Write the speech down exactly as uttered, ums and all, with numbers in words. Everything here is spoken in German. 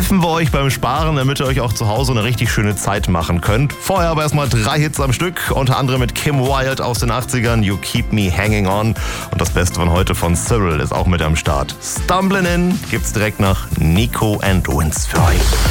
helfen wir euch beim Sparen, damit ihr euch auch zu Hause eine richtig schöne Zeit machen könnt. Vorher aber erstmal drei Hits am Stück, unter anderem mit Kim Wilde aus den achtzigern, You Keep Me Hanging On. Und das Beste von heute von Cyril ist auch mit am Start. Stumblin' In gibt's direkt nach Nico and Vince für euch.